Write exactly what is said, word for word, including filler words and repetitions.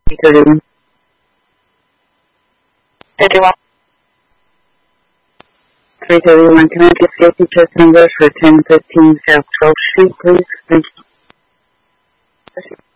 three thirty-one. thirty-one. three thirty-one. Can I get safety test numbers for ten fifteen South twelfth Street, please? Thank you.